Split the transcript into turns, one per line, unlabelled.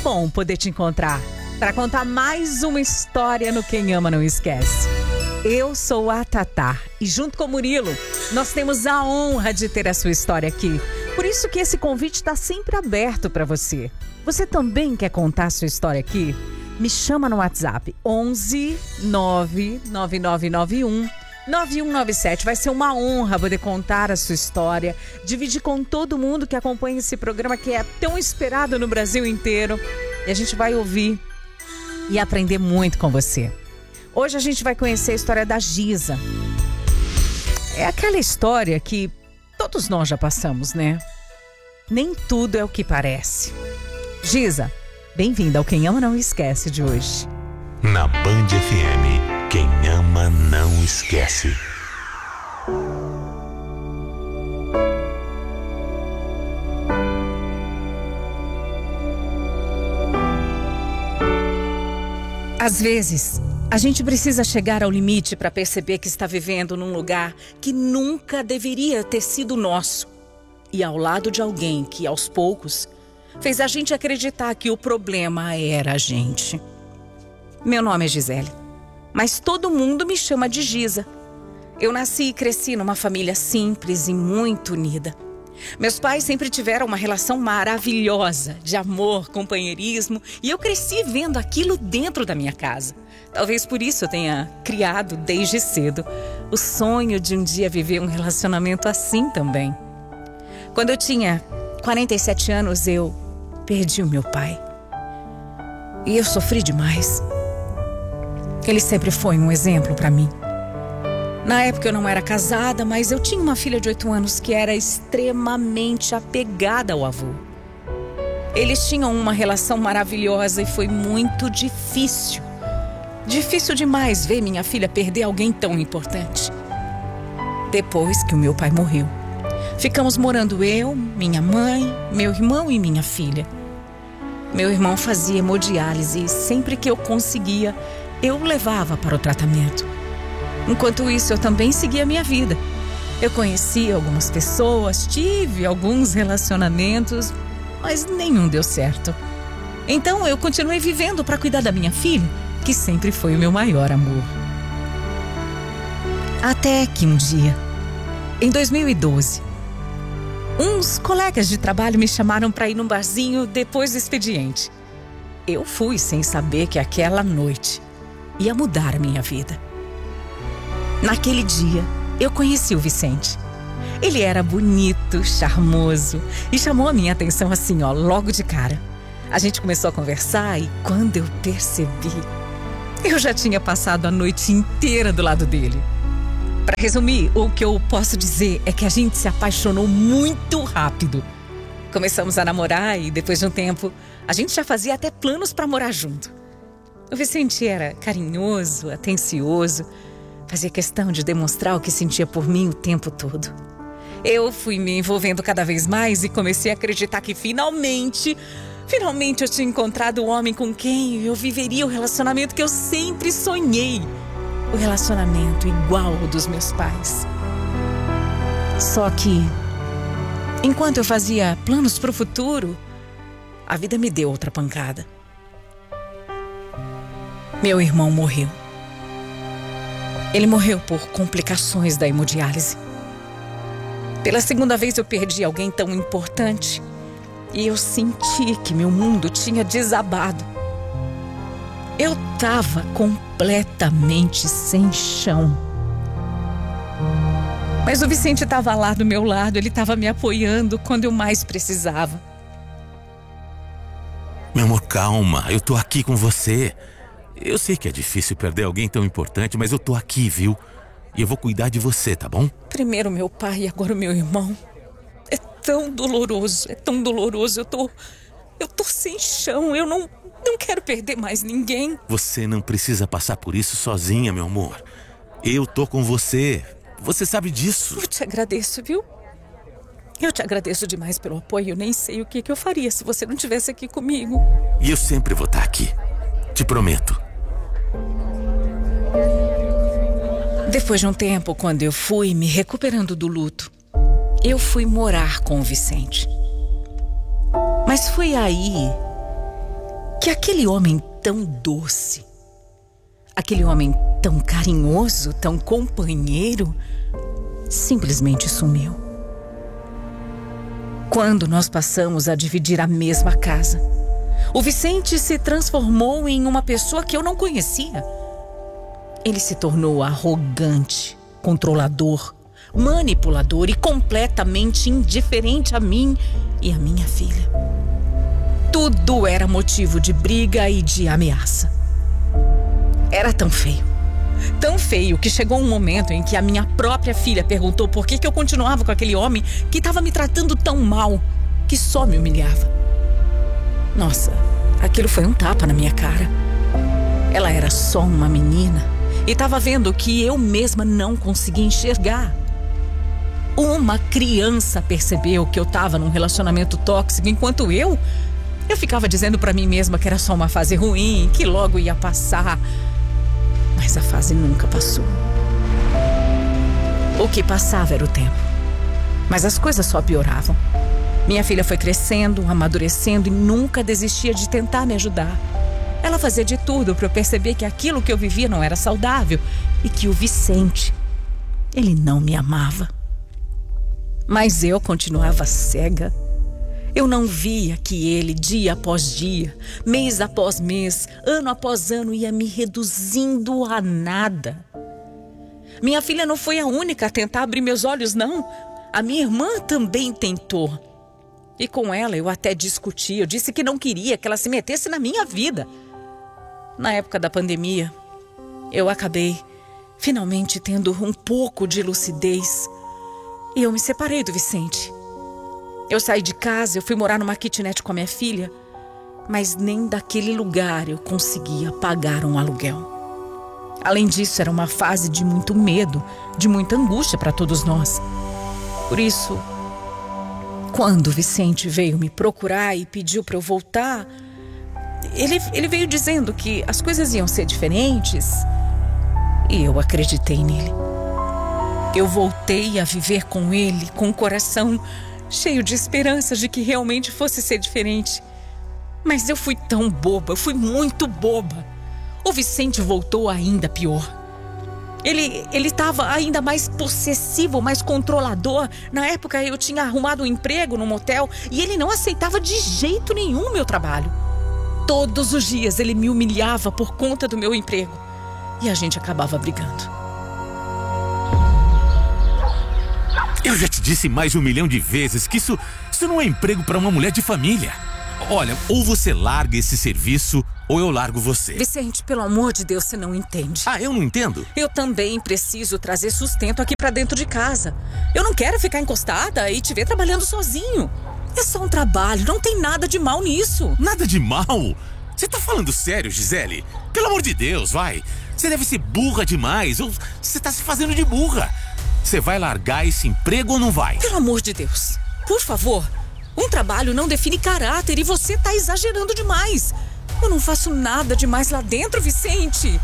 bom poder te encontrar para contar mais uma história no Quem Ama Não Esquece. Eu sou a Tatá e junto com o Murilo, nós temos a honra de ter a sua história aqui. Por isso que esse convite está sempre aberto para você. Você também quer contar a sua história aqui? Me chama no WhatsApp 11 99991 9197. Vai ser uma honra poder contar a sua história, dividir com todo mundo que acompanha esse programa que é tão esperado no Brasil inteiro. E a gente vai ouvir e aprender muito com você. Hoje a gente vai conhecer a história da Giza. É aquela história que todos nós já passamos, né? Nem tudo é o que parece. Giza, bem-vinda ao Quem Ama Não Esquece de hoje.
Na Band FM, quem ama não esquece.
Às vezes, a gente precisa chegar ao limite para perceber que está vivendo num lugar que nunca deveria ter sido nosso. E ao lado de alguém que, aos poucos, fez a gente acreditar que o problema era a gente. Meu nome é Gisele, mas todo mundo me chama de Giza. Eu nasci e cresci numa família simples e muito unida. Meus pais sempre tiveram uma relação maravilhosa de amor, companheirismo, e eu cresci vendo aquilo dentro da minha casa. Talvez por isso eu tenha criado desde cedo o sonho de um dia viver um relacionamento assim também. Quando eu tinha 47 anos, eu perdi o meu pai. E eu sofri demais. Ele sempre foi um exemplo para mim. Na época eu não era casada, mas eu tinha uma filha de 8 anos que era extremamente apegada ao avô. Eles tinham uma relação maravilhosa e foi muito difícil. Difícil demais ver minha filha perder alguém tão importante. Depois que o meu pai morreu, ficamos morando eu, minha mãe, meu irmão e minha filha. Meu irmão fazia hemodiálise e sempre que eu conseguia, eu o levava para o tratamento. Enquanto isso, eu também seguia a minha vida. Eu conheci algumas pessoas, tive alguns relacionamentos, mas nenhum deu certo. Então, eu continuei vivendo para cuidar da minha filha, que sempre foi o meu maior amor. Até que um dia, em 2012, uns colegas de trabalho me chamaram para ir num barzinho depois do expediente. Eu fui sem saber que aquela noite ia mudar a minha vida. Naquele dia, eu conheci o Vicente. Ele era bonito, charmoso e chamou a minha atenção assim, logo de cara. A gente começou a conversar e quando eu percebi, eu já tinha passado a noite inteira do lado dele. Para resumir, o que eu posso dizer é que a gente se apaixonou muito rápido. Começamos a namorar e depois de um tempo, a gente já fazia até planos para morar junto. O Vicente era carinhoso, atencioso, fazia questão de demonstrar o que sentia por mim o tempo todo. Eu fui me envolvendo cada vez mais e comecei a acreditar que finalmente eu tinha encontrado o homem com quem eu viveria o relacionamento que eu sempre sonhei. O relacionamento igual ao dos meus pais. Só que, enquanto eu fazia planos para o futuro, a vida me deu outra pancada. Meu irmão morreu. Ele morreu por complicações da hemodiálise. Pela segunda vez eu perdi alguém tão importante e eu senti que meu mundo tinha desabado. Eu estava completamente sem chão. Mas o Vicente estava lá do meu lado, ele estava me apoiando quando eu mais precisava.
Meu amor, calma, eu tô aqui com você. Eu sei que é difícil perder alguém tão importante, mas eu tô aqui, viu? E eu vou cuidar de você, tá bom?
Primeiro meu pai e agora o meu irmão. É tão doloroso. Eu tô sem chão, eu não quero perder mais ninguém.
Você não precisa passar por isso sozinha, meu amor. Eu tô com você. Você sabe disso.
Eu te agradeço, viu? Eu te agradeço demais pelo apoio. Eu nem sei o que eu faria se você não estivesse aqui comigo.
E eu sempre vou estar aqui. Te prometo.
Depois de um tempo, quando eu fui me recuperando do luto, eu fui morar com o Vicente. Mas foi aí que aquele homem tão doce, aquele homem tão carinhoso, tão companheiro, simplesmente sumiu. Quando nós passamos a dividir a mesma casa, o Vicente se transformou em uma pessoa que eu não conhecia. Ele se tornou arrogante, controlador, manipulador e completamente indiferente a mim e a minha filha. Tudo era motivo de briga e de ameaça. Era tão feio que chegou um momento em que a minha própria filha perguntou por que eu continuava com aquele homem que estava me tratando tão mal, que só me humilhava. Nossa, aquilo foi um tapa na minha cara. Ela era só uma menina e estava vendo que eu mesma não conseguia enxergar. Uma criança percebeu que eu estava num relacionamento tóxico, enquanto eu ficava dizendo para mim mesma que era só uma fase ruim, que logo ia passar. Mas a fase nunca passou. O que passava era o tempo, mas as coisas só pioravam. Minha filha foi crescendo, amadurecendo e nunca desistia de tentar me ajudar. Ela fazia de tudo para eu perceber que aquilo que eu vivia não era saudável e que o Vicente, ele não me amava. Mas eu continuava cega. Eu não via que ele, dia após dia, mês após mês, ano após ano, ia me reduzindo a nada. Minha filha não foi a única a tentar abrir meus olhos, não. A minha irmã também tentou. E com ela eu até discuti. Eu disse que não queria que ela se metesse na minha vida. Na época da pandemia, eu acabei finalmente tendo um pouco de lucidez. E eu me separei do Vicente. Eu saí de casa, eu fui morar numa kitnet com a minha filha, mas nem daquele lugar eu conseguia pagar um aluguel. Além disso, era uma fase de muito medo, de muita angústia para todos nós. Por isso, quando o Vicente veio me procurar e pediu para eu voltar, ele veio dizendo que as coisas iam ser diferentes e eu acreditei nele. Eu voltei a viver com ele, com o coração cheio de esperanças de que realmente fosse ser diferente. Mas eu fui tão boba, eu fui muito boba. O Vicente voltou ainda pior. Ele estava ainda mais possessivo, mais controlador. Na época eu tinha arrumado um emprego num motel e ele não aceitava de jeito nenhum o meu trabalho. Todos os dias ele me humilhava por conta do meu emprego. E a gente acabava brigando.
Eu já te disse mais de 1 milhão de vezes que isso não é emprego para uma mulher de família. Olha, ou você larga esse serviço ou eu largo você.
Vicente, pelo amor de Deus, você não entende.
Ah, eu não entendo?
Eu também preciso trazer sustento aqui pra dentro de casa. Eu não quero ficar encostada e te ver trabalhando sozinho. É só um trabalho, não tem nada de mal nisso.
Nada de mal? Você tá falando sério, Gisele? Pelo amor de Deus, vai. Você deve ser burra demais ou você tá se fazendo de burra. Você vai largar esse emprego ou não vai?
Pelo amor de Deus, por favor. Um trabalho não define caráter e você tá exagerando demais. Eu não faço nada demais lá dentro, Vicente.